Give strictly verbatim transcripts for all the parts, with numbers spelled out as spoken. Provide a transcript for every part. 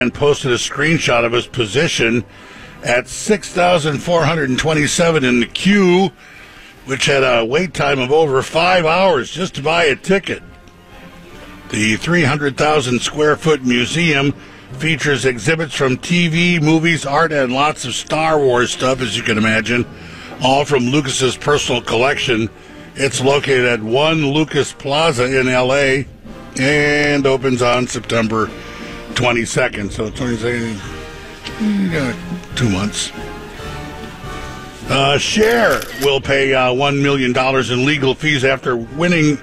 and posted a screenshot of his position at six thousand four hundred twenty-seven in the queue, which had a wait time of over five hours just to buy a ticket. The three hundred thousand square foot museum features exhibits from T V, movies, art, and lots of Star Wars stuff, as you can imagine, all from Lucas's personal collection. It's located at One Lucas Plaza in L A and opens on September twenty-second. So twenty-second, yeah, two months. Uh, Cher will pay uh, one million dollars in legal fees after winning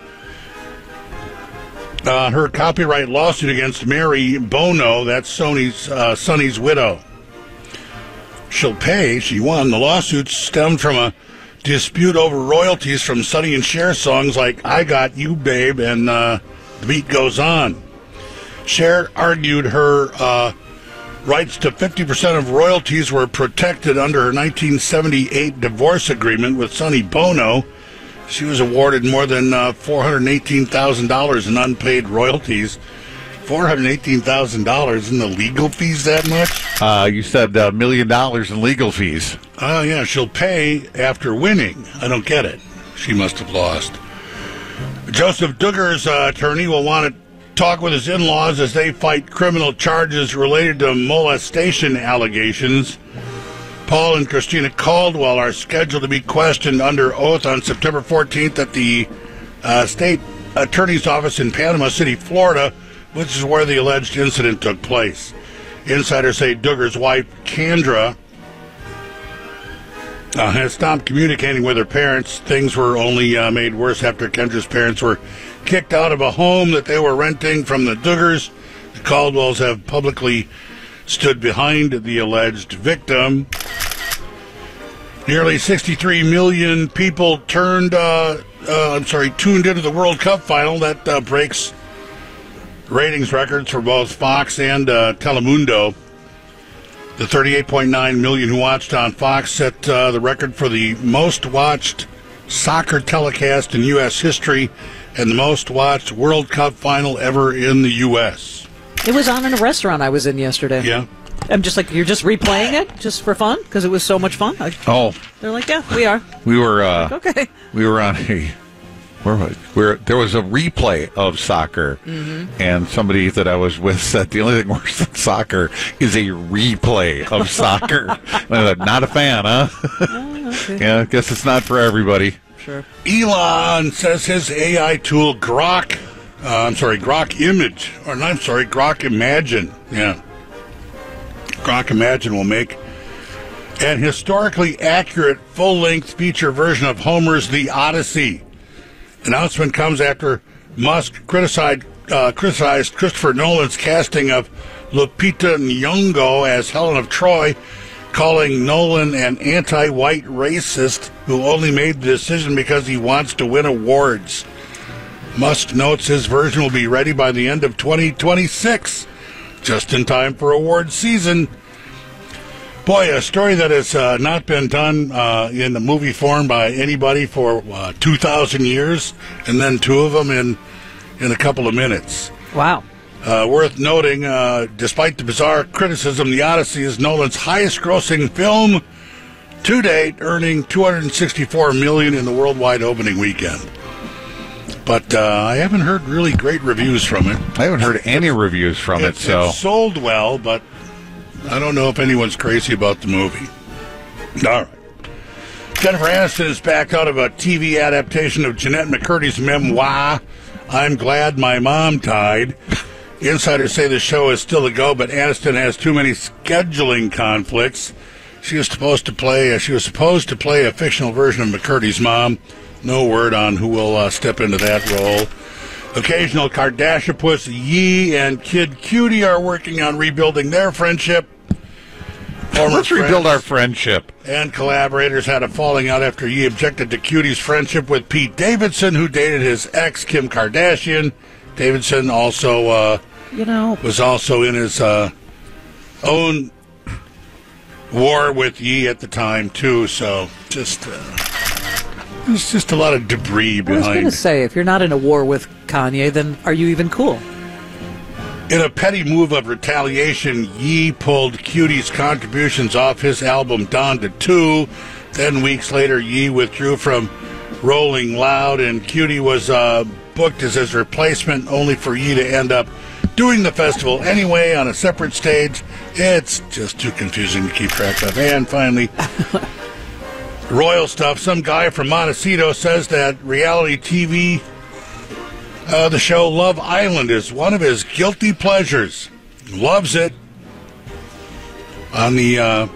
uh, her copyright lawsuit against Mary Bono. That's Sony's, uh, Sonny's widow. She'll pay. She won. The lawsuit stemmed from a dispute over royalties from Sonny and Cher songs like I Got You, Babe, and uh, The Beat Goes On. Cher argued her uh, rights to fifty percent of royalties were protected under her nineteen seventy-eight divorce agreement with Sonny Bono. She was awarded more than uh, four hundred eighteen thousand dollars in unpaid royalties. four hundred eighteen thousand dollars in the legal fees, that much? Uh, you said a uh, million dollars in legal fees. Oh, uh, yeah, she'll pay after winning. I don't get it. She must have lost. Joseph Duggar's uh, attorney will want to talk with his in-laws as they fight criminal charges related to molestation allegations. Paul and Christina Caldwell are scheduled to be questioned under oath on September fourteenth at the uh, state attorney's office in Panama City, Florida, which is where the alleged incident took place. Insiders say Duggar's wife, Kendra, uh, has stopped communicating with her parents. Things were only uh, made worse after Kendra's parents were kicked out of a home that they were renting from the Duggars. The Caldwells have publicly stood behind the alleged victim. Nearly sixty-three million people turned, uh, uh, I'm sorry, tuned into the World Cup final. That uh, breaks ratings records for both Fox and uh, Telemundo. The thirty-eight point nine million who watched on Fox set uh, the record for the most watched soccer telecast in U S history and the most watched World Cup final ever in the U S. It was on in a restaurant I was in yesterday. Yeah. I'm just like, you're just replaying it just for fun because it was so much fun. I, oh. They're like, yeah, we are. We were, uh, like, okay. We were on a, where was, where there was a replay of soccer, mm-hmm. and somebody that I was with said the only thing worse than soccer is a replay of soccer. I was not a fan, huh? Oh, okay. Yeah, I guess it's not for everybody. Sure. Elon says his A I tool Grok, uh, I'm sorry, Grok Image, or no, I'm sorry, Grok Imagine, yeah. Grok Imagine will make an historically accurate full-length feature version of Homer's The Odyssey. Announcement comes after Musk criticized, uh, criticized Christopher Nolan's casting of Lupita Nyong'o as Helen of Troy, calling Nolan an anti-white racist who only made the decision because he wants to win awards. Musk notes his version will be ready by the end of twenty twenty-six, just in time for awards season. Boy, a story that has uh, not been done uh, in the movie form by anybody for uh, two thousand years, and then two of them in, in a couple of minutes. Wow. Uh, worth noting, uh, despite the bizarre criticism, The Odyssey is Nolan's highest-grossing film to date, earning two hundred sixty-four million dollars in the worldwide opening weekend. But uh, I haven't heard really great reviews from it. I haven't heard any reviews from it, it so... It sold well, but I don't know if anyone's crazy about the movie. All right. Jennifer Aniston is backed out of a T V adaptation of Jeanette McCurdy's memoir, I'm Glad My Mom Died. Insiders say the show is still a go, but Aniston has too many scheduling conflicts. She was supposed to play. Uh, she was supposed to play a fictional version of McCurdy's mom. No word on who will uh, step into that role. Occasional Kardashian-puss Yee and Kid Cutie are working on rebuilding their friendship. Former Let's rebuild our friendship. And collaborators had a falling out after Yee objected to Cutie's friendship with Pete Davidson, who dated his ex, Kim Kardashian. Davidson also, uh, you know, was also in his uh, own war with Yee at the time too. So just, uh, there's just a lot of debris behind. I was going to say, if you're not in a war with Kanye, then are you even cool? In a petty move of retaliation, Ye pulled Cutie's contributions off his album Down to Two. Then weeks later, Ye withdrew from Rolling Loud, and Cutie was uh, booked as his replacement, only for Ye to end up doing the festival anyway on a separate stage. It's just too confusing to keep track of. And finally, royal stuff. Some guy from Montecito says that reality T V, uh, the show Love Island, is one of his guilty pleasures. Loves it. On the uh,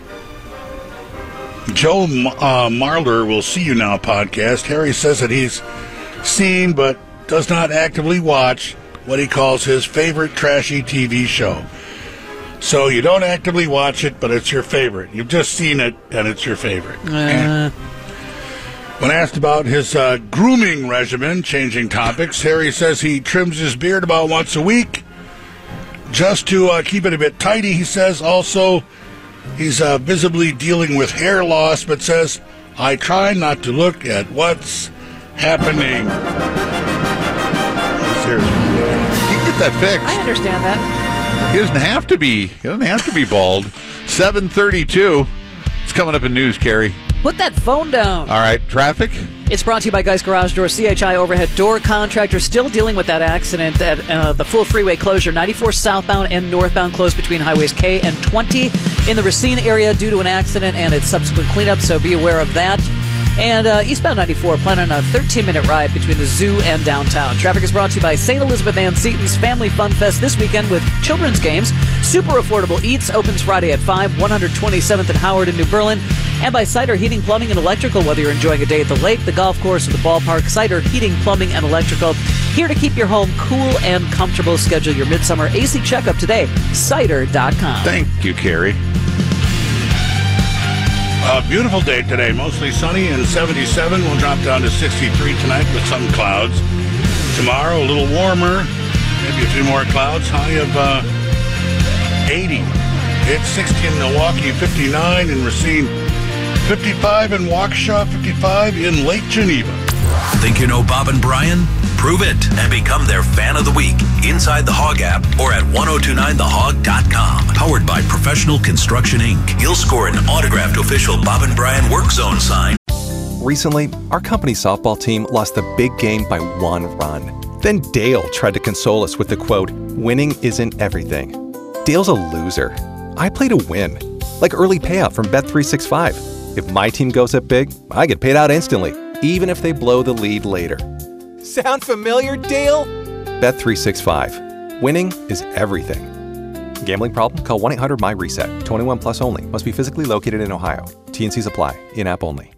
Joe uh, Marler Will See You Now podcast, Harry says that he's seen but does not actively watch what he calls his favorite trashy T V show. So you don't actively watch it, but it's your favorite. You've just seen it, and it's your favorite. Uh. When asked about his uh, grooming regimen, changing topics, Harry says he trims his beard about once a week just to uh, keep it a bit tidy, he says. Also, he's uh, visibly dealing with hair loss, but says, I try not to look at what's happening. Seriously. You can get that fixed. I understand that. He doesn't have to be. He doesn't have to be bald. seven thirty-two. It's coming up in news, Carrie. Put that phone down. All right, traffic. It's brought to you by Geist Garage Door, C H I Overhead Door Contractor. Still dealing with that accident at uh, the full freeway closure. ninety-four southbound and northbound closed between highways K and twenty in the Racine area due to an accident and its subsequent cleanup, so be aware of that. And uh, eastbound ninety-four, planning a thirteen-minute ride between the zoo and downtown. Traffic is brought to you by Saint Elizabeth Ann Seton's Family Fun Fest this weekend with children's games. Super affordable eats opens Friday at five, one twenty-seventh and Howard in New Berlin. And by Cider Heating, Plumbing, and Electrical. Whether you're enjoying a day at the lake, the golf course, or the ballpark, Cider Heating, Plumbing, and Electrical. Here to keep your home cool and comfortable. Schedule your midsummer A C checkup today. Cider dot com. Thank you, Carrie. A beautiful day today, mostly sunny and seventy-seven. We'll drop down to sixty-three tonight with some clouds. Tomorrow, a little warmer, maybe a few more clouds, high of uh, eighty. It's sixty in Milwaukee, fifty-nine in Racine, fifty-five in Waukesha, fifty-five in Lake Geneva. Think you know Bob and Brian? Prove it and become their fan of the week inside the Hog app or at ten twenty-nine the hog dot com. Powered by Professional Construction Incorporated. You'll score an autographed official Bob and Brian Work Zone sign. Recently, our company softball team lost the big game by one run. Then Dale tried to console us with the quote, winning isn't everything. Dale's a loser. I play to win. Like early payout from Bet three sixty-five. If my team goes up big, I get paid out instantly, even if they blow the lead later. Sound familiar, Dale? Bet three sixty-five. Winning is everything. Gambling problem? Call one eight hundred my reset. twenty-one plus only. Must be physically located in Ohio. T and C's apply. In-app only.